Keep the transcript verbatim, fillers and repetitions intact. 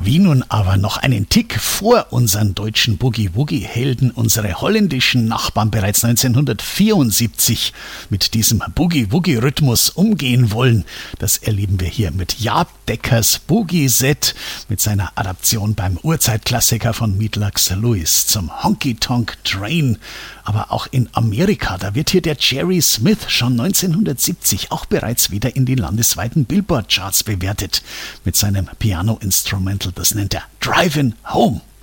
Wie nun aber noch einen Tick vor unseren deutschen Boogie-Woogie-Helden unsere holländischen Nachbarn bereits neunzehnhundertvierundsiebzig mit diesem Boogie-Woogie-Rhythmus umgehen wollen, das erleben wir hier mit Jaap Dekkers Boogie Set mit seiner Adaption beim Urzeitklassiker von Meatloaf Lewis zum Honky Tonk Train. Aber auch in Amerika, da wird hier der Jerry Smith schon neunzehnhundertsiebzig auch bereits wieder in die landesweiten Billboard-Charts bewertet mit seinem Piano-Instrumental, das nennt er Drivin' Home.